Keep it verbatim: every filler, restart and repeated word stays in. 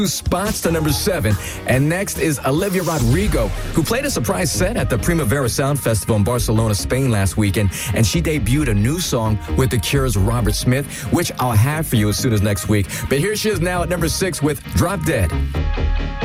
two spots to number seven. And next is Olivia Rodrigo, who played a surprise set at the Primavera Sound Festival in Barcelona, Spain last weekend. And she debuted a new song with The Cure's Robert Smith, which I'll have for you as soon as next week. But here she is now at number six with Drop Dead.